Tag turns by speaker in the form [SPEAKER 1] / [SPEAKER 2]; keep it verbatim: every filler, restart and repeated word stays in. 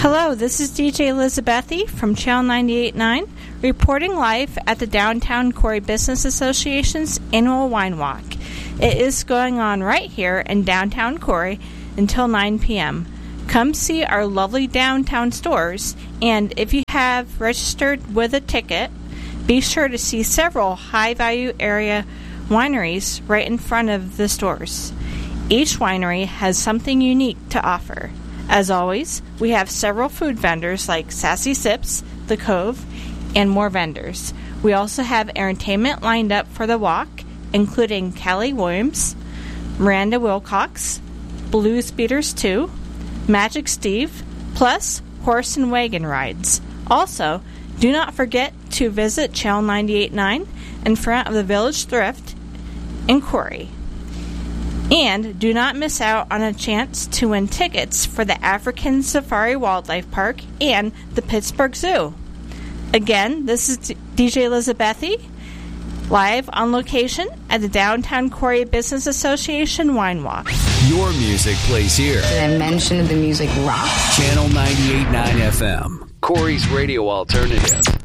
[SPEAKER 1] Hello, this is D J Elizabethy from Channel ninety-eight point nine, reporting live at the Downtown Corey Business Association's annual wine walk. It is going on right here in downtown Corey until nine p.m. Come see our lovely downtown stores, and if you have registered with a ticket, be sure to see several high-value area wineries right in front of the stores. Each winery has something unique to offer. As always, we have several food vendors like Sassy Sips, The Cove, and more vendors. We also have entertainment lined up for the walk, including Callie Williams, Miranda Wilcox, Blues Beaters two, Magic Steve, plus horse and wagon rides. Also, do not forget to visit Channel ninety-eight point nine in front of the Village Thrift in Corey. And do not miss out on a chance to win tickets for the African Safari Wildlife Park and the Pittsburgh Zoo. Again, this is D J Elizabethy, live on location at the Downtown Corey Business Association Wine Walk.
[SPEAKER 2] Your music plays here.
[SPEAKER 3] Did I mention the music rock?
[SPEAKER 2] Channel ninety-eight point nine F M, Corey's radio alternative.